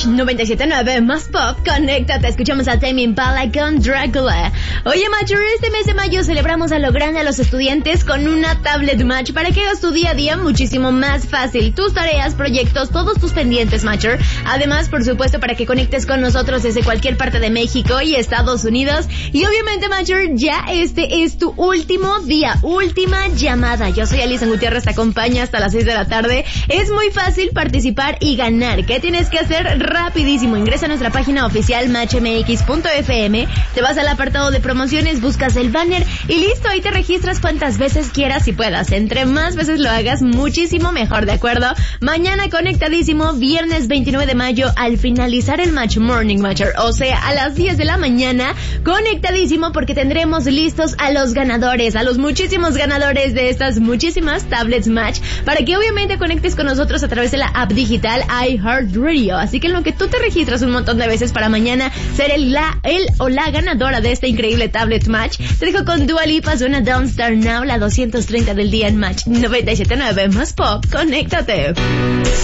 97.9 más pop, conéctate, escuchamos a Tame Impala con Dracula. Oye, Matcher, este mes de mayo celebramos a lo grande a los estudiantes con una tablet Match para que hagas tu día a día muchísimo más fácil. Tus tareas, proyectos, todos tus pendientes, Matcher. Además, por supuesto, para que conectes con nosotros desde cualquier parte de México y Estados Unidos. Y obviamente, Matcher, ya este es tu último día, última llamada. Yo soy Alison Gutiérrez, te acompaña hasta las 6 de la tarde. Es muy fácil participar y ganar. ¿Qué tienes que hacer? Rapidísimo, ingresa a nuestra página oficial matchmx.fm, te vas al apartado de promociones, buscas el banner y listo, ahí te registras cuantas veces quieras y puedas. Entre más veces lo hagas, muchísimo mejor, ¿de acuerdo? Mañana conectadísimo, viernes 29 de mayo, al finalizar el Match Morning Matcher, o sea, a las 10 de la mañana, conectadísimo porque tendremos listos a los ganadores, a los muchísimos ganadores de estas muchísimas tablets Match, para que obviamente conectes con nosotros a través de la app digital iHeartRadio. Así que en lo que tú te registras un montón de veces para mañana ser el o la ganadora de esta increíble tablet Match, te dejo con Dua Lipa, suena Don't Start Now, la 230 del día en Match 97.9 más pop, conéctate.